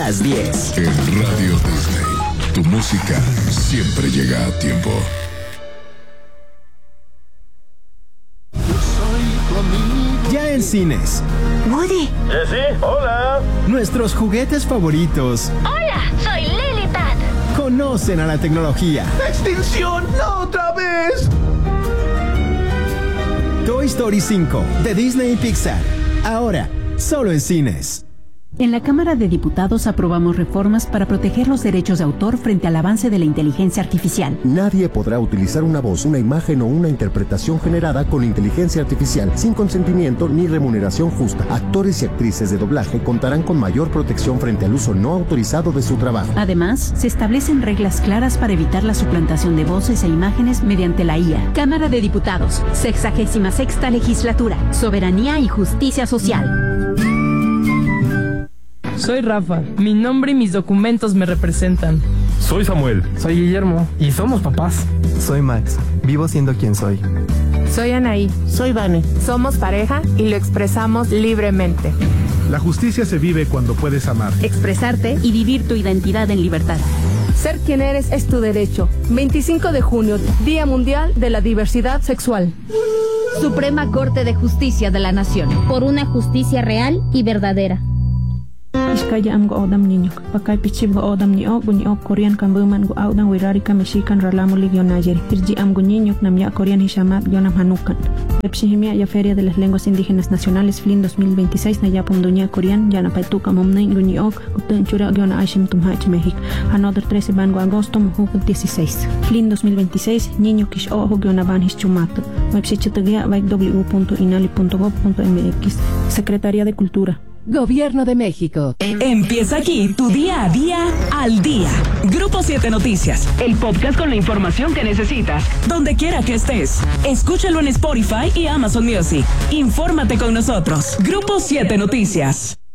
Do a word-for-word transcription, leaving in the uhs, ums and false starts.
las diez. En Radio Disney, tu música siempre llega a tiempo. Ya en cines. Woody. Jessie, hola. Nuestros juguetes favoritos. Hola, soy Lilipad. Conocen a la tecnología. ¡Extinción! ¡No otra vez! Toy Story cinco, de Disney y Pixar. Ahora, solo en cines. En la Cámara de Diputados aprobamos reformas para proteger los derechos de autor frente al avance de la inteligencia artificial. Nadie podrá utilizar una voz, una imagen o una interpretación generada con inteligencia artificial sin consentimiento ni remuneración justa. Actores y actrices de doblaje contarán con mayor protección frente al uso no autorizado de su trabajo. Además, se establecen reglas claras para evitar la suplantación de voces e imágenes mediante la I A. Cámara de Diputados, sexagésima sexta legislatura, soberanía y justicia social. Soy Rafa, mi nombre y mis documentos me representan. Soy Samuel. Soy Guillermo. Y somos papás. Soy Max, vivo siendo quien soy. Soy Anaí. Soy Vane. Somos pareja y lo expresamos libremente. La justicia se vive cuando puedes amar, expresarte y vivir tu identidad en libertad. Ser quien eres es tu derecho. veinticinco de junio, Día Mundial de la Diversidad Sexual. Suprema Corte de Justicia de la Nación. Por una justicia real y verdadera. Iskaya am go odam ninyok pakai pichib go odam ni ok bunyi ok Korean kambuman go audan wirari ka Mexican ralamu ligyo najeri irji am go ninyok nam ya Korean hishamat yonam hanukan Epsihimia ya Feria de las Lenguas Indígenas Nacionales F L I N dos mil veintiséis na ya pomdunya Korean ya na paituka momnay bunyi ok guten chura gyona aishim tumhach México another trece ban go agosto muhuk dieciséis F L I N dos mil veintiséis niño kish ojo gyona ban hischumato website baik w punto inali punto gov punto m x Secretaría de Cultura. Gobierno de México. Empieza aquí tu día a día al día. Grupo siete Noticias, el podcast con la información que necesitas, donde quiera que estés. Escúchalo en Spotify y Amazon Music. Infórmate con nosotros. Grupo siete Noticias.